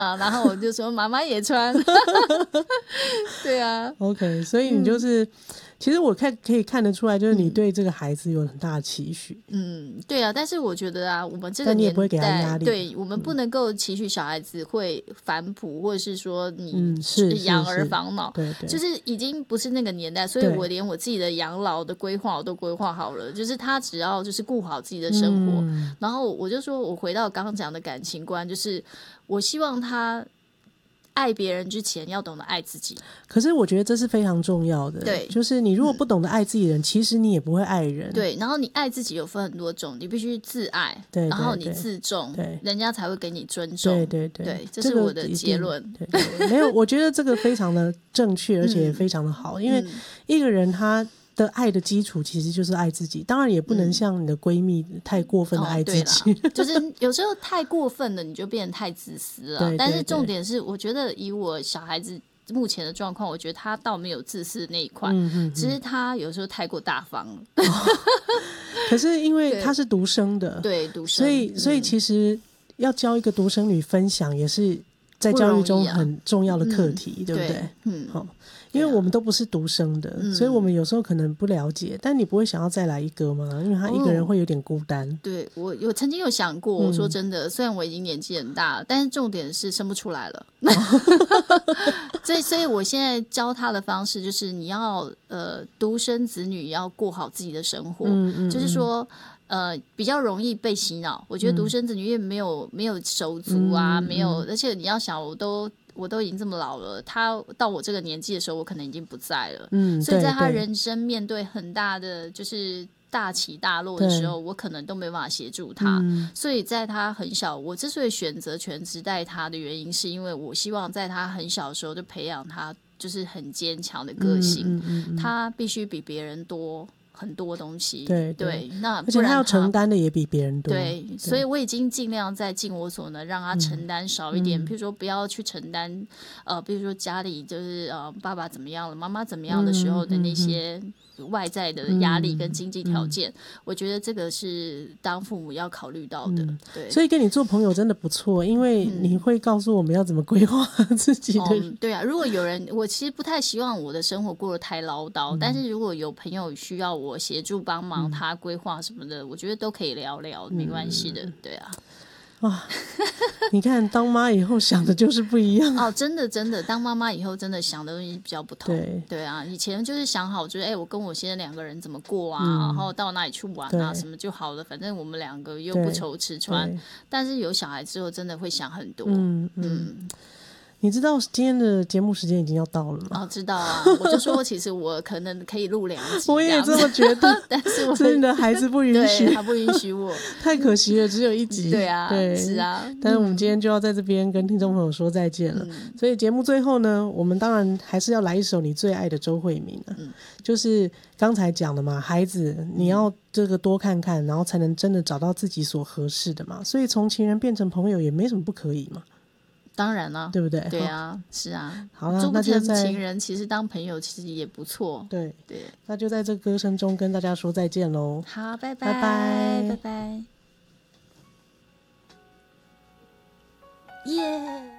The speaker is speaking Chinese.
啊，然后我就说妈妈也穿对啊 OK， 所以你就是、其实我可以看得出来，就是你对这个孩子有很大的期许。 对啊，但是我觉得啊，我们这个但你也年不会给他压代， 力， 对，我们不能够期许小孩子会反哺，或者是说你是养儿防老， 对对， 就是已经不是那个年代，所以我连我自己的养老的规划我都规划好了，就是他只要就是顾好自己的生活，然后我就说我回到刚刚讲的感情观，就是我希望他爱别人之前要懂得爱自己。 可是我觉得这是非常重要的， 对， 就是你如果不懂得爱自己的人，其实你也不会爱人。 对，然后你爱自己有分很多种，你必须自爱， 对， 然后你自重， 对， 人家才会给你尊重。 对对对， 对，这是我的结论。 对，没有，我觉得这个非常的正确，而且也非常的好，因为一个人他的爱的基础其实就是爱自己，当然也不能像你的闺蜜太过分的爱自己， 就是有时候太过分了，你就变得太自私了。 对， 但是重点是，我觉得以我小孩子目前的状况，我觉得他倒没有自私的那一块，只是他有时候太过大方了。 可是因为他是独生的， 对，独生， 所以其实要教一个独生女分享，也是在教育中很重要的课题，对不对？好。因为我们都不是独生的，所以我们有时候可能不了解，但你不会想要再来一个吗？因为他一个人会有点孤单。 对，我曾经有想过，我说真的，虽然我已经年纪很大了，但是重点是生不出来了。所以我现在教他的方式就是你要独生子女要过好自己的生活，就是说比较容易被洗脑。我觉得独生子女因为没有手足啊，没有，而且你要想我都已经这么老了，他到我这个年纪的时候，我可能已经不在了。所以在他人生面对很大的就是大起大落的时候，我可能都没办法协助他。所以在他很小，我之所以选择全职带他的原因，是因为我希望在他很小的时候就培养他就是很坚强的个性，他必须比别人多很多东西，对，那而且他要承担的也比别人多， 对，所以我已经尽量在尽我所能让他承担少一点，譬如说不要去承担比如说家里就是爸爸怎么样了，妈妈怎么样的时候的那些外在的压力跟经济条件，我觉得这个是当父母要考虑到的。对， 所以跟你做朋友真的不错，因为你会告诉我们要怎么规划自己的。 对啊，如果有人，我其实不太希望我的生活过得太唠叨，但是如果有朋友需要我协助帮忙他规划什么的，我觉得都可以聊聊，没关系的。对啊。 哇，你看当妈以后想的就是不一样哦，真的当妈妈以后真的想的东西比较不同。对啊，以前就是想好就是我跟我先生两个人怎么过啊，然后到哪里去玩啊什么就好了，反正我们两个又不愁吃穿。但是有小孩之后真的会想很多。 你知道今天的节目时间已经要到了吗？ 知道啊，我就说其实我可能可以录2集， 我也这么觉得， 但是真的孩子不允许， 他不允许我， 太可惜了，只有1集。 对啊，对，是啊。 但是我们今天就要在这边跟听众朋友说再见了，所以节目最后呢，我们当然还是要来一首你最爱的周慧敏啊，就是刚才讲的嘛，孩子你要这个多看看，然后才能真的找到自己所合适的嘛，所以从情人变成朋友也没什么不可以嘛。 当然了， 对不对？ 对啊，是啊。 好了，那就在情人其实当朋友其实也不错。 对，那就在这歌声中跟大家说再见喽。 好，拜拜拜， 拜拜，耶。